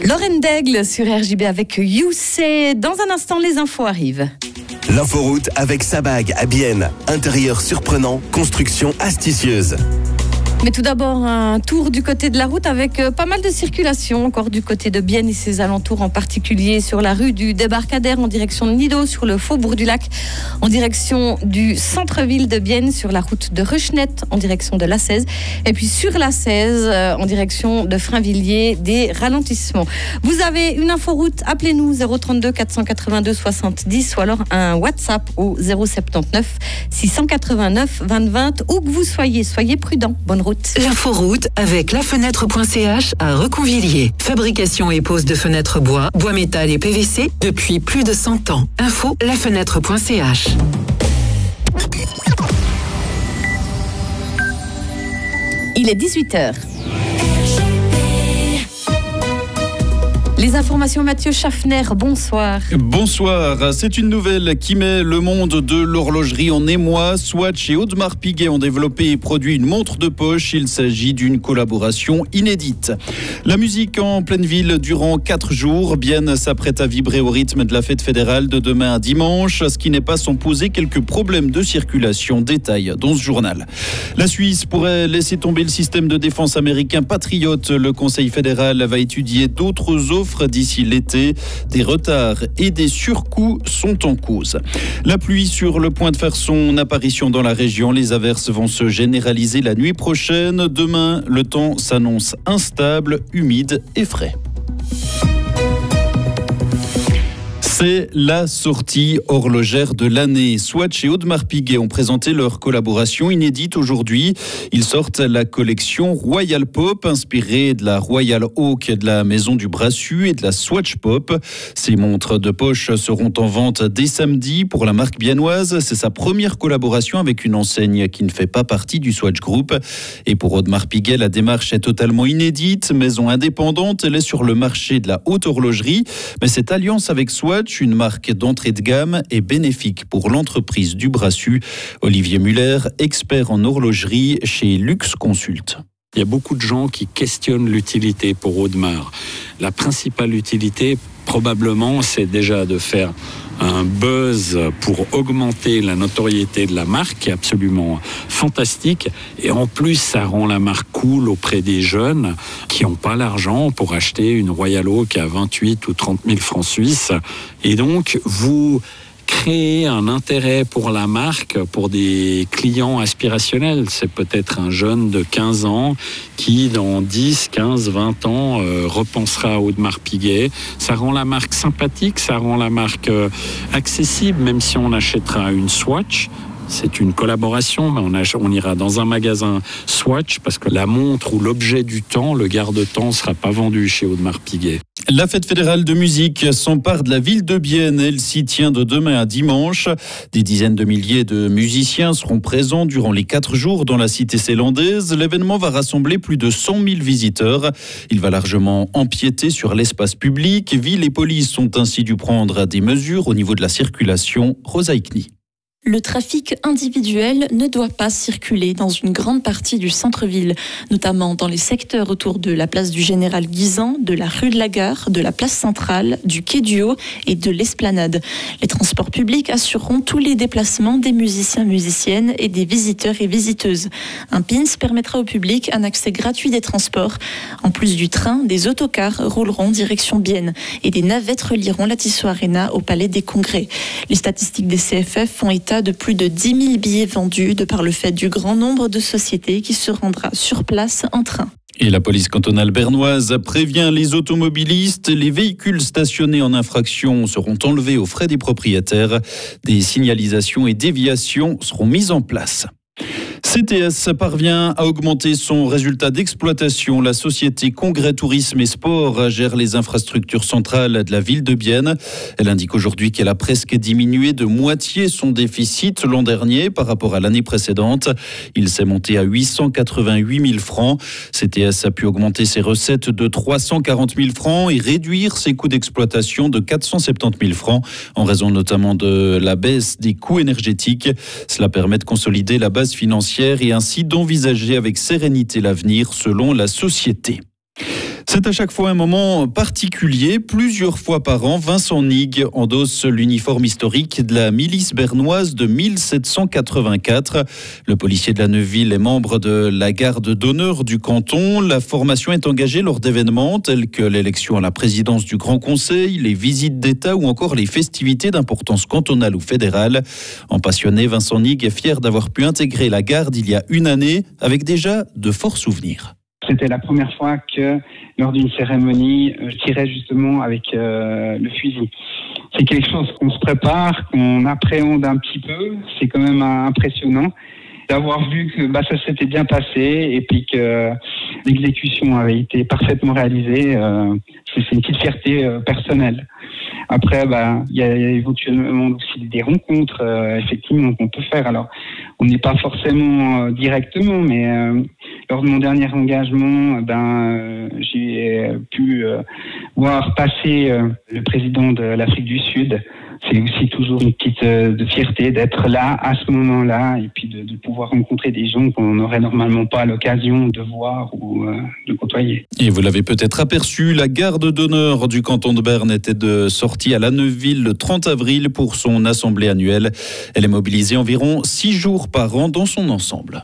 Lorraine Daigle sur RJB avec Youssé. Dans un instant, les infos arrivent. L'inforoute avec Sabag à Bienne. Intérieur surprenant, construction astucieuse. Mais tout d'abord, un tour du côté de la route avec pas mal de circulation, encore du côté de Bienne et ses alentours, en particulier sur la rue du Débarcadère en direction de Nido, sur le Faubourg du Lac, en direction du centre-ville de Bienne, sur la route de Ruchenette en direction de la 16, et puis sur la 16 en direction de Frainvilliers, des ralentissements. Vous avez une inforoute, appelez-nous 032 482 70 ou alors un WhatsApp au 079 689 20 20, où que vous soyez prudents. Bonne route. L'inforoute avec lafenêtre.ch à Reconvilliers. Fabrication et pose de fenêtres bois, bois métal et PVC depuis plus de 100 ans. Info lafenêtre.ch. Il est 18h. Les informations, Mathieu Schaffner, bonsoir. Bonsoir, c'est une nouvelle qui met le monde de l'horlogerie en émoi. Swatch et Audemars Piguet ont développé et produit une montre de poche. Il s'agit d'une collaboration inédite. La musique en pleine ville durant 4 jours. Bienne s'apprête à vibrer au rythme de la fête fédérale de demain à dimanche, ce qui n'est pas sans poser quelques problèmes de circulation. Détail dans ce journal. La Suisse pourrait laisser tomber le système de défense américain Patriot. Le Conseil fédéral va étudier d'autres offres d'ici l'été. Des retards et des surcoûts sont en cause. La pluie sur le point de faire son apparition dans la région. Les averses vont se généraliser la nuit prochaine. Demain, le temps s'annonce instable, humide et frais. C'est la sortie horlogère de l'année. Swatch et Audemars Piguet ont présenté leur collaboration inédite aujourd'hui. Ils sortent la collection Royal Pop, inspirée de la Royal Oak de la maison du Brassus et de la Swatch Pop. Ces montres de poche seront en vente dès samedi pour la marque biennoise. C'est sa première collaboration avec une enseigne qui ne fait pas partie du Swatch Group. Et pour Audemars Piguet, la démarche est totalement inédite. Maison indépendante, elle est sur le marché de la haute horlogerie. Mais cette alliance avec Swatch, une marque d'entrée de gamme, est bénéfique pour l'entreprise du Brassus. Olivier Muller, expert en horlogerie chez Lux Consult. Il y a beaucoup de gens qui questionnent l'utilité pour Audemars. La principale utilité, probablement, c'est déjà de faire un buzz pour augmenter la notoriété de la marque, qui est absolument fantastique. Et en plus, ça rend la marque cool auprès des jeunes qui n'ont pas l'argent pour acheter une Royal Oak à 28 ou 30 000 francs suisses. Et donc, vous créer un intérêt pour la marque, pour des clients aspirationnels. C'est peut-être un jeune de 15 ans qui, dans 10, 15, 20 ans, repensera à Audemars Piguet. Ça rend la marque sympathique, ça rend la marque accessible, même si on achètera une Swatch. C'est une collaboration, mais on ira dans un magasin Swatch parce que la montre ou l'objet du temps, le garde-temps, ne sera pas vendu chez Audemars Piguet. La fête fédérale de musique s'empare de la ville de Bienne. Elle s'y tient de demain à dimanche. Des dizaines de milliers de musiciens seront présents durant les 4 jours dans la cité célandaise. L'événement va rassembler plus de 100 000 visiteurs. Il va largement empiéter sur l'espace public. Ville et police ont ainsi dû prendre des mesures au niveau de la circulation. Rosa Ikni. Le trafic individuel ne doit pas circuler dans une grande partie du centre-ville, notamment dans les secteurs autour de la place du Général Guisan, de la rue de la Gare, de la place centrale, du quai du Haut et de l'Esplanade. Les transports publics assureront tous les déplacements des musiciens, musiciennes et des visiteurs et visiteuses. Un PINS permettra au public un accès gratuit des transports. En plus du train, des autocars rouleront direction Bienne et des navettes relieront la Tissot Arena au Palais des Congrès. Les statistiques des CFF font état de plus de 10 000 billets vendus de par le fait du grand nombre de sociétés qui se rendra sur place en train. Et la police cantonale bernoise prévient les automobilistes. Les véhicules stationnés en infraction seront enlevés aux frais des propriétaires. Des signalisations et déviations seront mises en place. CTS parvient à augmenter son résultat d'exploitation. La société Congrès Tourisme et Sport gère les infrastructures centrales de la ville de Bienne. Elle indique aujourd'hui qu'elle a presque diminué de moitié son déficit l'an dernier par rapport à l'année précédente. Il s'est monté à 888 000 francs. CTS a pu augmenter ses recettes de 340 000 francs et réduire ses coûts d'exploitation de 470 000 francs en raison notamment de la baisse des coûts énergétiques. Cela permet de consolider la base financière et ainsi d'envisager avec sérénité l'avenir selon la société. C'est à chaque fois un moment particulier. Plusieurs fois par an, Vincent Nigue endosse l'uniforme historique de la milice bernoise de 1784. Le policier de la Neuville est membre de la garde d'honneur du canton. La formation est engagée lors d'événements tels que l'élection à la présidence du Grand Conseil, les visites d'État ou encore les festivités d'importance cantonale ou fédérale. En passionné, Vincent Nigue est fier d'avoir pu intégrer la garde il y a une année avec déjà de forts souvenirs. C'était la première fois que, lors d'une cérémonie, je tirais justement avec le fusil. C'est quelque chose qu'on se prépare, qu'on appréhende un petit peu. C'est quand même impressionnant d'avoir vu que ça s'était bien passé et puis que l'exécution avait été parfaitement réalisée. C'est une petite fierté personnelle. Après, il y a éventuellement aussi des rencontres, effectivement, qu'on peut faire. Alors, on n'est pas forcément directement, mais lors de mon dernier engagement, j'ai pu voir passer le président de l'Afrique du Sud. C'est aussi toujours une petite fierté d'être là à ce moment-là et puis de pouvoir rencontrer des gens qu'on n'aurait normalement pas l'occasion de voir ou de côtoyer. Et vous l'avez peut-être aperçu, la garde d'honneur du canton de Berne était de sortie à la Neuville le 30 avril pour son assemblée annuelle. Elle est mobilisée environ 6 jours par an dans son ensemble.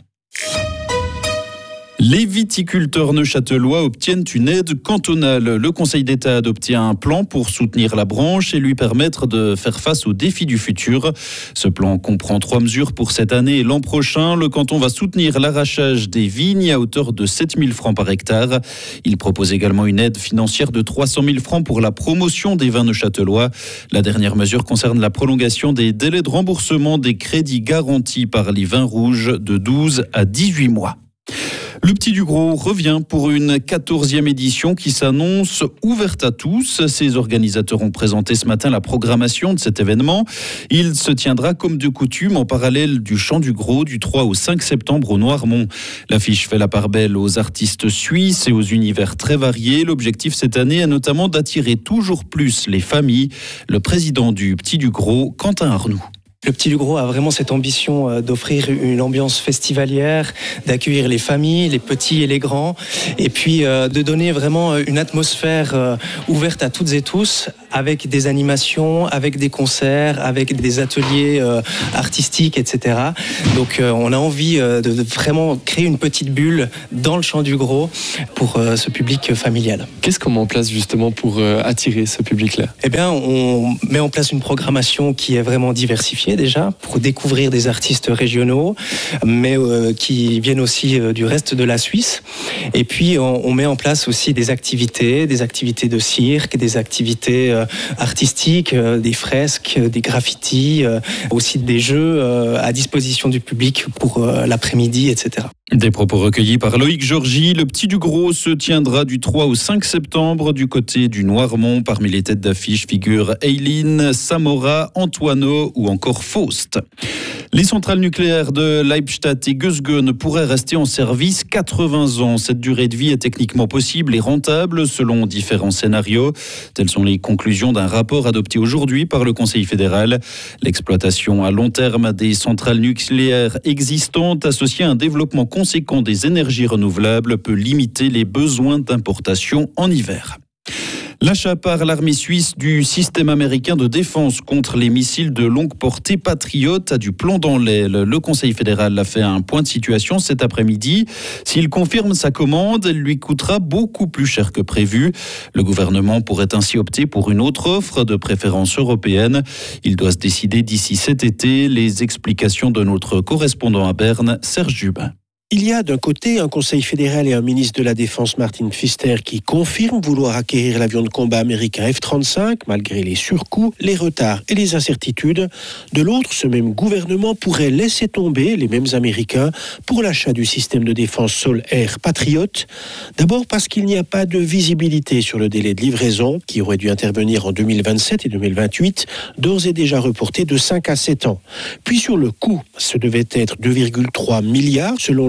Les viticulteurs neuchâtelois obtiennent une aide cantonale. Le Conseil d'État a adopté un plan pour soutenir la branche et lui permettre de faire face aux défis du futur. Ce plan comprend 3 mesures pour cette année et l'an prochain. Le canton va soutenir l'arrachage des vignes à hauteur de 7 000 francs par hectare. Il propose également une aide financière de 300 000 francs pour la promotion des vins neuchâtelois. La dernière mesure concerne la prolongation des délais de remboursement des crédits garantis par les vins rouges de 12 à 18 mois. Le Petit du Gros revient pour une 14e édition qui s'annonce ouverte à tous. Ses organisateurs ont présenté ce matin la programmation de cet événement. Il se tiendra comme de coutume en parallèle du Chant du Gros du 3 au 5 septembre au Noirmont. L'affiche fait la part belle aux artistes suisses et aux univers très variés. L'objectif cette année est notamment d'attirer toujours plus les familles. Le président du Petit du Gros, Quentin Arnoux. Le Petit du Gros a vraiment cette ambition d'offrir une ambiance festivalière, d'accueillir les familles, les petits et les grands, et puis de donner vraiment une atmosphère ouverte à toutes et tous, avec des animations, avec des concerts, avec des ateliers artistiques, etc. Donc on a envie de vraiment créer une petite bulle dans le Chant du Gros pour ce public familial. Qu'est-ce qu'on met en place justement pour attirer ce public-là ? Eh bien, on met en place une programmation qui est vraiment diversifiée déjà, pour découvrir des artistes régionaux, mais qui viennent aussi du reste de la Suisse. Et puis, on met en place aussi des activités de cirque, des activités artistiques, des fresques, des graffitis, aussi des jeux à disposition du public pour l'après-midi, etc. Des propos recueillis par Loïc Georgy. Le Petit du Gros se tiendra du 3 au 5 septembre du côté du Noirmont. Parmi les têtes d'affiche figurent Eileen, Samora, Antoineau ou encore Faust. Les centrales nucléaires de Leibstadt et Gösgen pourraient rester en service 80 ans. Cette durée de vie est techniquement possible et rentable selon différents scénarios. Telles sont les conclusions d'un rapport adopté aujourd'hui par le Conseil fédéral. L'exploitation à long terme des centrales nucléaires existantes associée à un développement conséquent des énergies renouvelables peut limiter les besoins d'importation en hiver. L'achat par l'armée suisse du système américain de défense contre les missiles de longue portée Patriot a du plomb dans l'aile. Le Conseil fédéral a fait un point de situation cet après-midi. S'il confirme sa commande, elle lui coûtera beaucoup plus cher que prévu. Le gouvernement pourrait ainsi opter pour une autre offre, de préférence européenne. Il doit se décider d'ici cet été. Les explications de notre correspondant à Berne, Serge Jubin. Il y a d'un côté un conseil fédéral et un ministre de la Défense, Martin Pfister, qui confirme vouloir acquérir l'avion de combat américain F-35, malgré les surcoûts, les retards et les incertitudes. De l'autre, ce même gouvernement pourrait laisser tomber les mêmes Américains pour l'achat du système de défense sol-air Patriot. D'abord parce qu'il n'y a pas de visibilité sur le délai de livraison, qui aurait dû intervenir en 2027 et 2028, d'ores et déjà reporté de 5 à 7 ans. Puis sur le coût, ce devait être 2,3 milliards selon le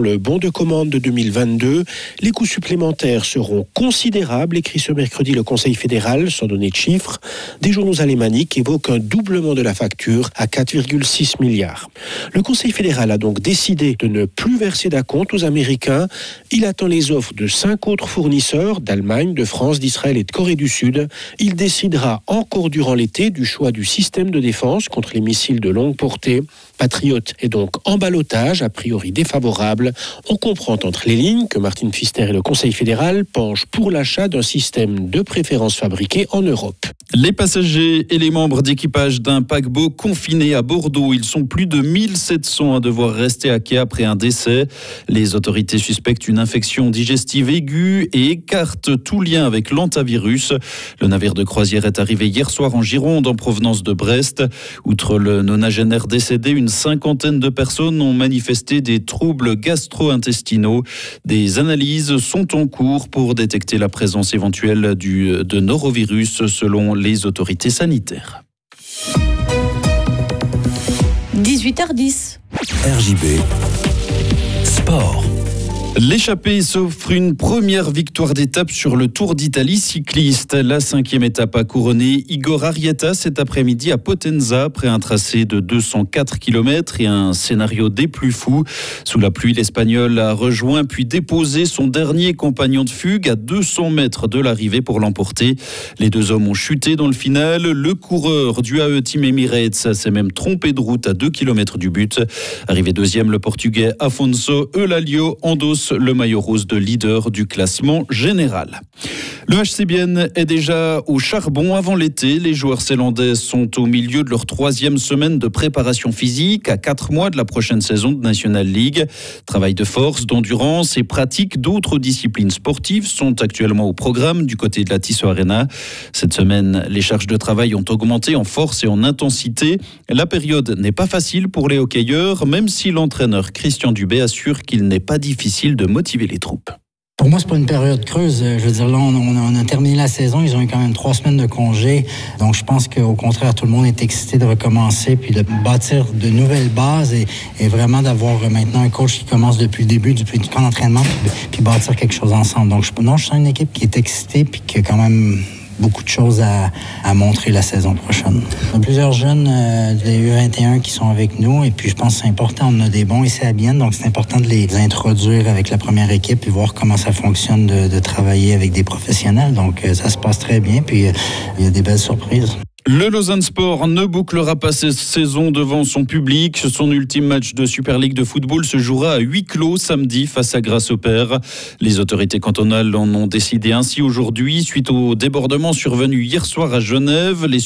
le bon de commande de 2022. Les coûts supplémentaires seront considérables, écrit ce mercredi le Conseil fédéral, sans donner de chiffres. Des journaux alémaniques évoquent un doublement de la facture à 4,6 milliards. Le Conseil fédéral a donc décidé de ne plus verser d'acompte aux Américains. Il attend les offres de 5 autres fournisseurs, d'Allemagne, de France, d'Israël et de Corée du Sud. Il décidera encore durant l'été du choix du système de défense contre les missiles de longue portée. Patriot est donc en ballottage, a priori défavorable. On comprend entre les lignes que Martin Pfister et le Conseil fédéral penchent pour l'achat d'un système de préférence fabriqué en Europe. Les passagers et les membres d'équipage d'un paquebot confiné à Bordeaux, ils sont plus de 1700 à devoir rester à quai après un décès. Les autorités suspectent une infection digestive aiguë et écartent tout lien avec l'hantavirus. Le navire de croisière est arrivé hier soir en Gironde en provenance de Brest. Outre le nonagénaire décédé, une cinquantaine de personnes ont manifesté des troubles gastro-intestinaux. Des analyses sont en cours pour détecter la présence éventuelle de norovirus selon les autorités sanitaires. 18h10. RJB Sport. L'échappée s'offre une première victoire d'étape sur le Tour d'Italie cycliste. La 5e étape a couronné Igor Arrieta cet après-midi à Potenza après un tracé de 204 km et un scénario des plus fous. Sous la pluie, l'Espagnol a rejoint puis déposé son dernier compagnon de fugue à 200 mètres de l'arrivée pour l'emporter. Les deux hommes ont chuté dans le final. Le coureur du AE Team Emirates s'est même trompé de route à 2 km du but. Arrivé deuxième, le Portugais Afonso Eulalio endosse le maillot rose de leader du classement général. Le HC Bienne est déjà au charbon avant l'été. Les joueurs zélandais sont au milieu de leur 3e semaine de préparation physique à 4 mois de la prochaine saison de National League. Travail de force, d'endurance et pratique d'autres disciplines sportives sont actuellement au programme du côté de la Tissot Arena. Cette semaine, les charges de travail ont augmenté en force et en intensité. La période n'est pas facile pour les hockeyeurs, même si l'entraîneur Christian Dubé assure qu'il n'est pas difficile de motiver les troupes. Pour moi, c'est pas une période creuse. Je veux dire, là, on a terminé la saison. Ils ont eu quand même 3 semaines de congé. Donc, je pense qu'au contraire, tout le monde est excité de recommencer puis de bâtir de nouvelles bases et vraiment d'avoir maintenant un coach qui commence depuis le début, depuis le camp d'entraînement puis bâtir quelque chose ensemble. Donc, je sens une équipe qui est excitée puis qui a quand même beaucoup de choses à montrer la saison prochaine. Il y a plusieurs jeunes des U21 qui sont avec nous et puis je pense que c'est important, on a des bons ici à Bienne, donc c'est important de les introduire avec la première équipe et voir comment ça fonctionne de travailler avec des professionnels. Donc ça se passe très bien puis il y a des belles surprises. Le Lausanne Sport ne bouclera pas cette saison devant son public. Son ultime match de Super League de football se jouera à huis clos samedi face à Grasshopper. Les autorités cantonales en ont décidé ainsi aujourd'hui suite au débordement survenu hier soir à Genève. Les